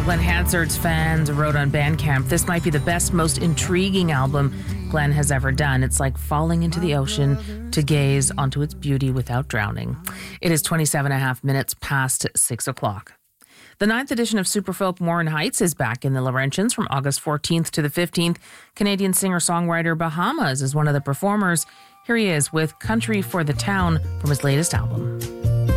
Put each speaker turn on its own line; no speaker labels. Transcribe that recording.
Glenn Hansard's fans wrote on Bandcamp, "This might be the best, most intriguing album Glenn has ever done. It's like falling into the ocean to gaze onto its beauty without drowning." It is 27 and a half minutes past 6 o'clock. The 9th edition of Superfolk Morin Heights is back in the Laurentians from August 14th to the 15th. Canadian singer-songwriter Bahamas is one of the performers. Here he is with Country for the Town from his latest album.